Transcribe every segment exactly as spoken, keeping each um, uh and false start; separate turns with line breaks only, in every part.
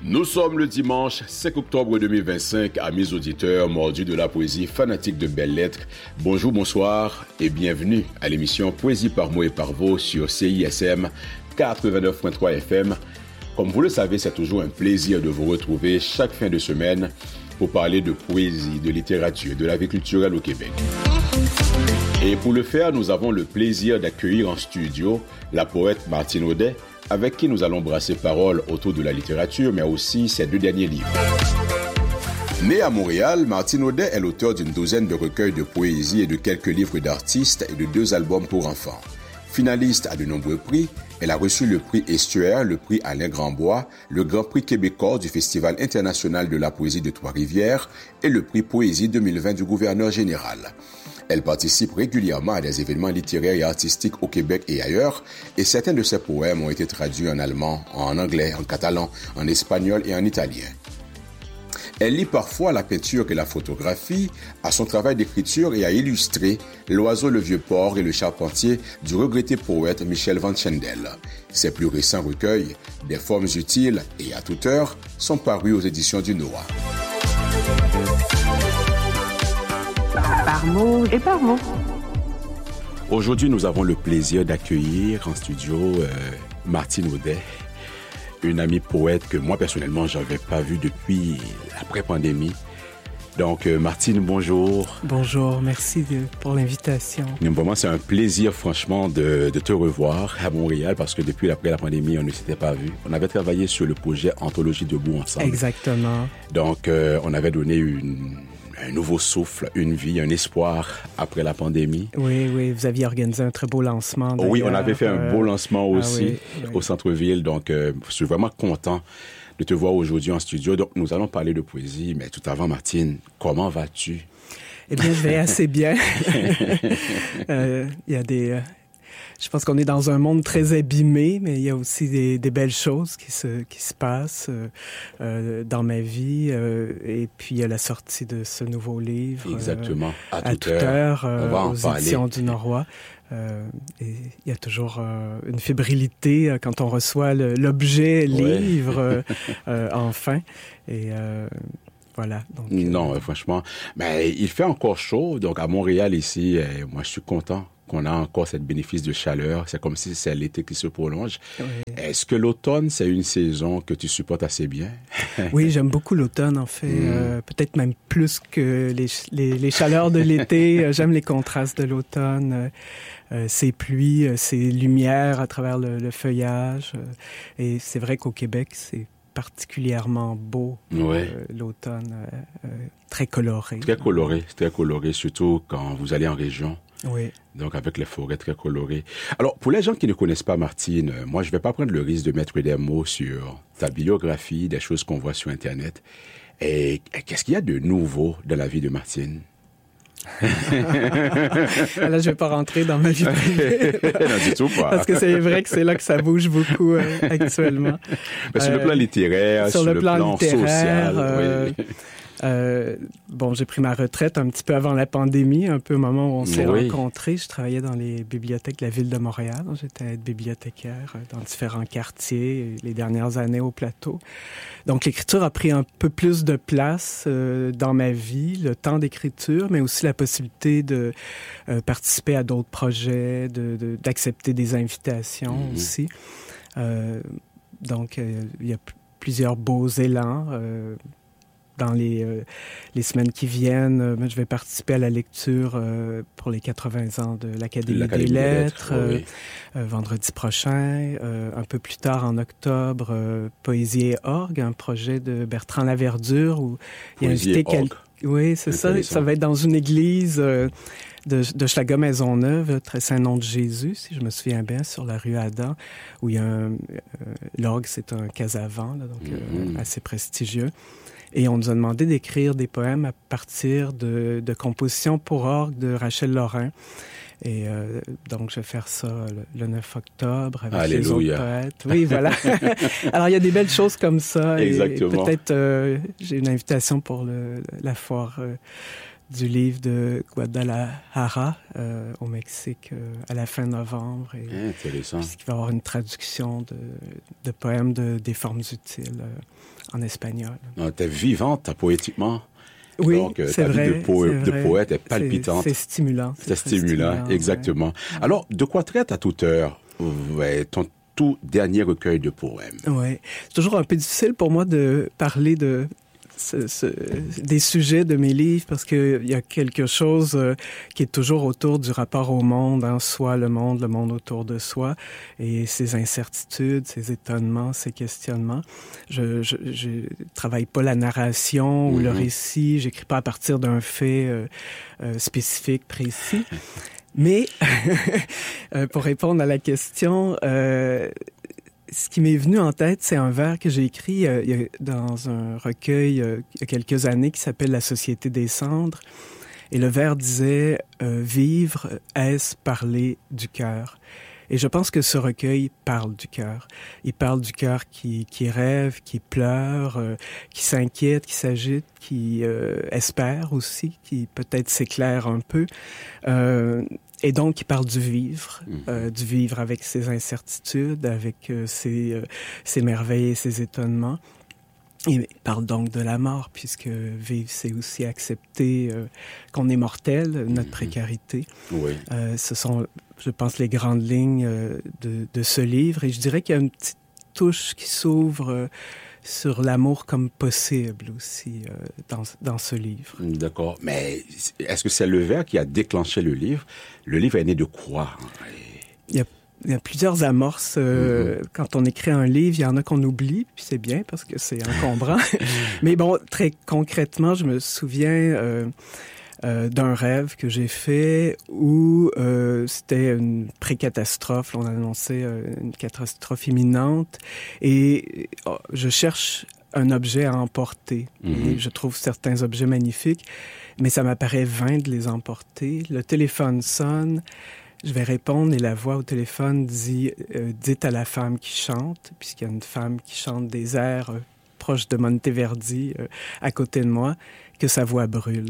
Nous sommes le dimanche cinq octobre deux mille vingt-cinq, amis auditeurs, mordus de la poésie, fanatiques de belles lettres. Bonjour, bonsoir et bienvenue à l'émission Poésie par mots et par vous sur C I S M quatre-vingt-neuf point trois F M. Comme vous le savez, c'est toujours un plaisir de vous retrouver chaque fin de semaine pour parler de poésie, de littérature, de la vie culturelle au Québec. Et pour le faire, nous avons le plaisir d'accueillir en studio la poète Martine Audet, avec qui nous allons brasser parole autour de la littérature, mais aussi ses deux derniers livres. Née à Montréal, Martine Audet est l'auteur d'une douzaine de recueils de poésie et de quelques livres d'artistes et de deux albums pour enfants. Finaliste à de nombreux prix, elle a reçu le prix Estuaire, le prix Alain Grandbois, le Grand Prix québécois du Festival international de la poésie de Trois-Rivières et le prix Poésie deux mille vingt du gouverneur général. Elle participe régulièrement à des événements littéraires et artistiques au Québec et ailleurs, et certains de ses poèmes ont été traduits en allemand, en anglais, en catalan, en espagnol et en italien. Elle lie parfois la peinture et la photographie à son travail d'écriture et a illustré L'oiseau, le vieux port et le charpentier du regretté poète Michel Van Chendel. Ses plus récents recueils, Des formes utiles et À toute heure, sont parus aux éditions du Noah.
Par mots et par mots.
Aujourd'hui, nous avons le plaisir d'accueillir en studio euh, Martine Audet, une amie poète que moi, personnellement, je n'avais pas vue depuis l'après-pandémie. Donc, euh, Martine, bonjour.
Bonjour, merci de, pour l'invitation.
Pour moi, c'est un plaisir, franchement, de, de te revoir à Montréal, parce que depuis l'après la pandémie, on ne s'était pas vu. On avait travaillé sur le projet Anthologie debout ensemble.
Exactement.
Donc, euh, on avait donné une... un nouveau souffle, une vie, un espoir après la pandémie.
Oui, oui, vous aviez organisé un très beau lancement. D'ailleurs.
Oui, on avait fait un beau lancement aussi
ah, oui, oui.
au centre-ville, donc euh, je suis vraiment content de te voir aujourd'hui en studio. Donc, nous allons parler de poésie, mais tout avant, Martine, comment vas-tu?
Eh bien, je vais assez bien. euh, il y a des... Euh... Je pense qu'on est dans un monde très abîmé, mais il y a aussi des, des belles choses qui se, qui se passent euh, euh, dans ma vie. Euh, et puis, il y a la sortie de ce nouveau livre.
Exactement.
Euh,
à,
à toute heure,
heure
euh,
on va en
aux
parler.
Éditions du Noroît. Euh, et il y a toujours euh, une fébrilité euh, quand on reçoit le, l'objet
ouais.
livre, euh, euh, enfin. Et... Euh, Voilà. Donc,
non,
euh...
franchement. Mais il fait encore chaud. Donc, à Montréal, ici, et moi, je suis content qu'on a encore ce bénéfice de chaleur. C'est comme si c'est l'été qui se prolonge. Oui. Est-ce que l'automne, c'est une saison que tu supportes assez bien?
Oui, j'aime beaucoup l'automne, en fait. Mm. Euh, peut-être même plus que les, les, les chaleurs de l'été. J'aime les contrastes de l'automne. Euh, ces pluies, ces lumières à travers le, le feuillage. Et c'est vrai qu'au Québec, c'est particulièrement beau,
ouais.
euh, l'automne, euh, euh, très coloré.
Très coloré, très coloré, surtout quand vous allez en région.
Oui.
Donc, avec les forêts très colorées. Alors, pour les gens qui ne connaissent pas Martine, moi, je ne vais pas prendre le risque de mettre des mots sur ta biographie, des choses qu'on voit sur Internet. Et qu'est-ce qu'il y a de nouveau dans la vie de Martine?
Là, je vais pas rentrer dans ma vie privée.
Non, du tout pas.
Parce que c'est vrai que c'est là que ça bouge beaucoup euh, actuellement.
Mais sur euh, le plan littéraire, sur, sur le, le plan, plan social.
Euh,
oui.
Euh, bon, j'ai pris ma retraite un petit peu avant la pandémie, un peu au moment où on s'est oui. rencontrés. Je travaillais dans les bibliothèques de la ville de Montréal. J'étais bibliothécaire dans différents quartiers, les dernières années au plateau. Donc, l'écriture a pris un peu plus de place euh, dans ma vie, le temps d'écriture, mais aussi la possibilité de euh, participer à d'autres projets, de, de, d'accepter des invitations mmh. aussi. Euh, donc, euh, il y a p- plusieurs beaux élans. Euh, Dans les, euh, les semaines qui viennent, euh, je vais participer à la lecture euh, pour les quatre-vingts ans de l'Académie, L'Académie des Lettres, des Lettres oui. euh, euh, vendredi prochain. Euh, un peu plus tard, en octobre, euh, Poésie et orgue, un projet de Bertrand Laverdure où il y a invité quelques... Oui, c'est ça. Ça va être dans une église euh, de, de Schlager-Maisonneuve, très Saint-Nom de Jésus, si je me souviens bien, sur la rue Adam, où il y a un... Euh, l'orgue, c'est un casavant, là, donc mm-hmm. euh, assez prestigieux. Et on nous a demandé d'écrire des poèmes à partir de, de compositions pour orgue de Rachel Lorrain. Et euh, donc, je vais faire ça le, le neuf octobre avec
Alléluia.
Les autres poètes. Oui, voilà. Alors, il y a des belles choses comme ça.
Exactement.
Et peut-être, euh, j'ai une invitation pour le, la foire euh, du livre de Guadalajara euh, au Mexique euh, à la fin novembre. Et,
intéressant.
Il va y avoir une traduction de, de poèmes de, des formes utiles euh, en espagnol.
T'es vivante, poétiquement.
Oui,
donc,
c'est
ta
vrai,
vie de, po-
c'est
de
vrai.
poète est palpitante.
C'est, c'est stimulant.
C'est, c'est stimulant, stimulant, exactement. Ouais. Alors, de quoi traite à toute heure ouais, ton tout dernier recueil de poèmes?
Oui, c'est toujours un peu difficile pour moi de parler de Ce, ce, des sujets de mes livres parce qu'il y a quelque chose euh, qui est toujours autour du rapport au monde, en soi, le monde, le monde autour de soi, et ses incertitudes, ses étonnements, ses questionnements. Je, je, je travaille pas la narration ou mm-hmm. le récit, j'écris pas à partir d'un fait euh, euh, spécifique, précis. Mais pour répondre à la question, euh, ce qui m'est venu en tête, c'est un vers que j'ai écrit euh, dans un recueil euh, il y a quelques années qui s'appelle « La Société des cendres ». Et le vers disait euh, « Vivre, est-ce parler du cœur ?» Et je pense que ce recueil parle du cœur. Il parle du cœur qui, qui rêve, qui pleure, euh, qui s'inquiète, qui s'agite, qui euh, espère aussi, qui peut-être s'éclaire un peu. Euh, Et donc, il parle du vivre, mmh. euh, du vivre avec ses incertitudes, avec euh, ses, euh, ses merveilles et ses étonnements. Il parle donc de la mort, puisque vivre, c'est aussi accepter euh, qu'on est mortel, notre mmh. précarité.
Oui.
Euh, ce sont, je pense, les grandes lignes euh, de, de ce livre. Et je dirais qu'il y a une petite touche qui s'ouvre euh, sur l'amour comme possible aussi euh, dans, dans ce livre.
D'accord. Mais est-ce que c'est le vers qui a déclenché le livre? Le livre est né de quoi?
Il y a, il y a plusieurs amorces. Euh, mm-hmm. Quand on écrit un livre, il y en a qu'on oublie, puis c'est bien parce que c'est encombrant. Mais bon, très concrètement, je me souviens... Euh, Euh, d'un rêve que j'ai fait où euh, c'était une pré-catastrophe. On annonçait euh, une catastrophe imminente et oh, je cherche un objet à emporter. Mm-hmm. Et je trouve certains objets magnifiques, mais ça m'apparaît vain de les emporter. Le téléphone sonne, je vais répondre et la voix au téléphone dit euh, « Dites à la femme qui chante », puisqu'il y a une femme qui chante des airs euh, proches de Monteverdi euh, à côté de moi, que sa voix brûle.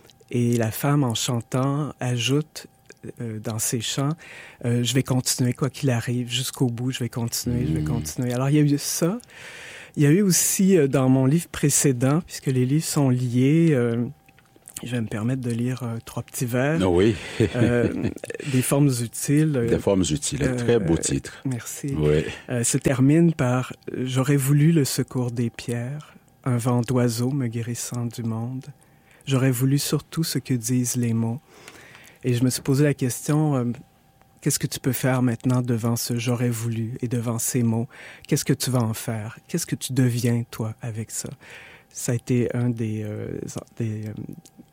Et la femme, en chantant, ajoute euh, dans ses chants euh, « Je vais continuer, quoi qu'il arrive, jusqu'au bout, je vais continuer, mmh. je vais continuer. » Alors, il y a eu ça. Il y a eu aussi, euh, dans mon livre précédent, puisque les livres sont liés, euh, je vais me permettre de lire euh, trois petits vers.
Oh oui.
euh, des formes utiles. Euh,
des formes utiles, un très beau titre.
Euh, merci.
Oui.
Euh, se termine par « J'aurais voulu le secours des pierres, un vent d'oiseau me guérissant du monde. » J'aurais voulu surtout ce que disent les mots. Et je me suis posé la question, euh, qu'est-ce que tu peux faire maintenant devant ce « j'aurais voulu » et devant ces mots? Qu'est-ce que tu vas en faire? Qu'est-ce que tu deviens, toi, avec ça? Ça a été un des, euh, des, euh,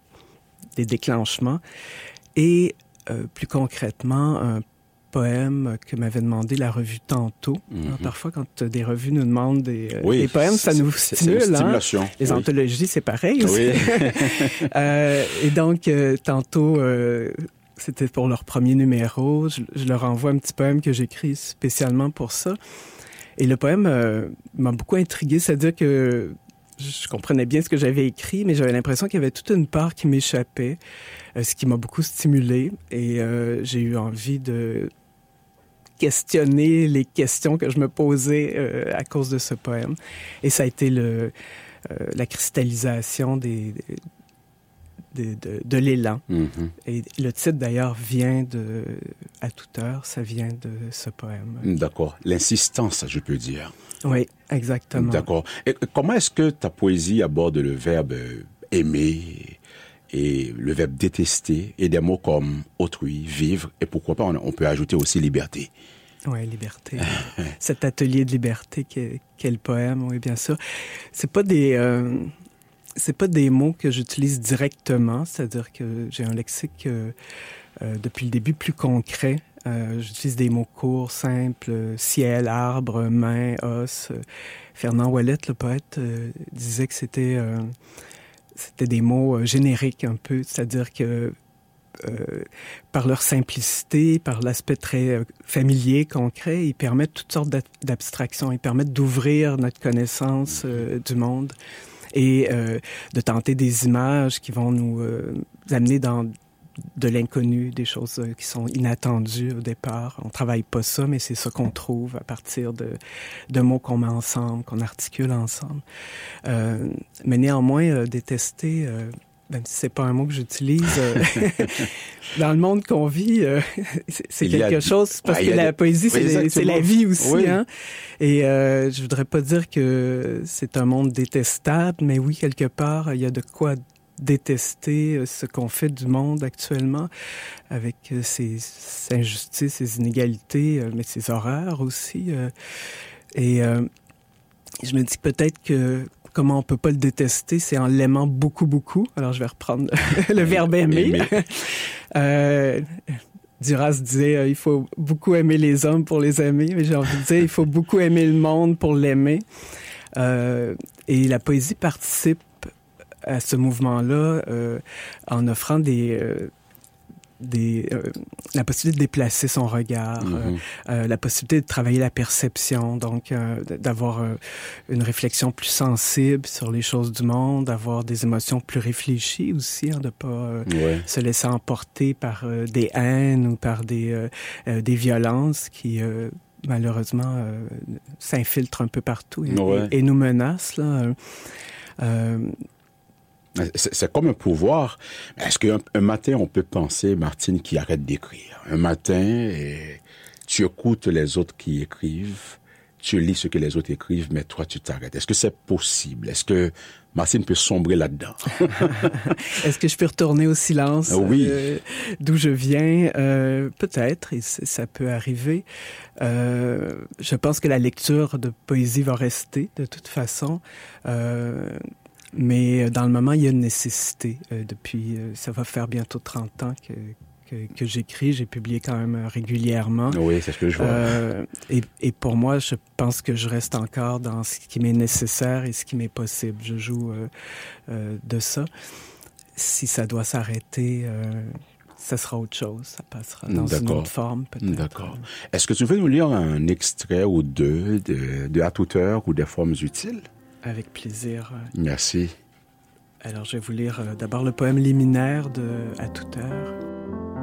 des déclenchements. Et euh, plus concrètement, un poème que m'avait demandé la revue Tantôt. Mm-hmm. Alors, parfois, quand des revues nous demandent des,
oui,
des poèmes, ça nous stimule.
C'est une stimulation.
Hein? Les
oui.
anthologies, c'est pareil aussi.
Oui.
euh, et donc, euh, Tantôt, euh, c'était pour leur premier numéro. Je, je leur envoie un petit poème que j'écris spécialement pour ça. Et le poème euh, m'a beaucoup intrigué, c'est-à-dire que je comprenais bien ce que j'avais écrit, mais j'avais l'impression qu'il y avait toute une part qui m'échappait, euh, ce qui m'a beaucoup stimulé. Et euh, j'ai eu envie de questionner les questions que je me posais euh, à cause de ce poème. Et ça a été le, euh, la cristallisation des, de, de, de l'élan. Mm-hmm. Et le titre, d'ailleurs, vient de... À toute heure, ça vient de ce poème.
D'accord. L'insistance, je peux dire.
Oui, exactement.
D'accord. Et comment est-ce que ta poésie aborde le verbe « aimer » et le verbe « détester » et des mots comme « autrui »,« vivre » et pourquoi pas, on peut ajouter aussi « liberté ».
Oui, liberté. Cet atelier de liberté qu'est, qu'est le poème, oui, bien sûr. C'est pas des... Euh, c'est pas des mots que j'utilise directement, c'est-à-dire que j'ai un lexique euh, euh, depuis le début plus concret. Euh, j'utilise des mots courts, simples, ciel, arbre, main, os. Fernand Ouellet, le poète, euh, disait que c'était, euh, c'était des mots euh, génériques un peu, c'est-à-dire que euh, par leur simplicité, par l'aspect très euh, familier, concret, ils permettent toutes sortes d'abstractions, ils permettent d'ouvrir notre connaissance euh, du monde. et euh, de tenter des images qui vont nous euh, amener dans de l'inconnu, des choses qui sont inattendues au départ. On travaille pas ça, mais c'est ça qu'on trouve à partir de, de mots qu'on met ensemble, qu'on articule ensemble. Euh, mais néanmoins, euh, détester, euh, même si c'est pas un mot que j'utilise, euh, dans le monde qu'on vit, euh, c'est, c'est quelque a... chose, parce ouais, que la de... poésie, oui, c'est, c'est la vie aussi. Oui. Hein? Et euh, je voudrais pas dire que c'est un monde détestable, mais oui, quelque part, il y a de quoi détester ce qu'on fait du monde actuellement avec ses, ses injustices, ses inégalités, mais ses horreurs aussi. Et euh, je me dis peut-être que comment on peut pas le détester, c'est en l'aimant beaucoup, beaucoup. Alors, je vais reprendre le verbe aimer. aimer. euh, Duras disait euh, il faut beaucoup aimer les hommes pour les aimer, mais j'ai envie de dire il faut beaucoup aimer le monde pour l'aimer. Euh, et la poésie participe à ce mouvement-là euh, en offrant des, euh, des euh, la possibilité de déplacer son regard, mm-hmm. euh, euh, la possibilité de travailler la perception, donc euh, d'avoir euh, une réflexion plus sensible sur les choses du monde, d'avoir des émotions plus réfléchies aussi, hein, de pas euh, ouais. se laisser emporter par euh, des haines ou par des euh, euh, des violences qui euh, malheureusement euh, s'infiltrent un peu partout et, ouais. et, et nous menacent là. Euh,
C'est, c'est comme un pouvoir. Est-ce qu'un un matin, on peut penser, Martine, qui arrête d'écrire? Un matin, et tu écoutes les autres qui écrivent, tu lis ce que les autres écrivent, mais toi, tu t'arrêtes. Est-ce que c'est possible? Est-ce que Martine peut sombrer là-dedans?
Est-ce que je peux retourner au silence?
Oui.
Euh, d'où je viens? Euh, peut-être, et ça peut arriver. Euh, je pense que la lecture de poésie va rester, de toute façon. Euh, Mais dans le moment, il y a une nécessité. Euh, depuis, euh, ça va faire bientôt trente ans que, que, que j'écris. J'ai publié quand même régulièrement.
Oui, c'est ce que je vois.
Euh, et, et pour moi, je pense que je reste encore dans ce qui m'est nécessaire et ce qui m'est possible. Je joue euh, euh, de ça. Si ça doit s'arrêter, euh, ça sera autre chose. Ça passera dans D'accord. une autre forme, peut-être.
D'accord. Est-ce que tu veux nous lire un extrait ou deux de, de À toute heure ou des formes utiles?
Avec plaisir.
Merci.
Alors, je vais vous lire d'abord le poème liminaire de À toute heure.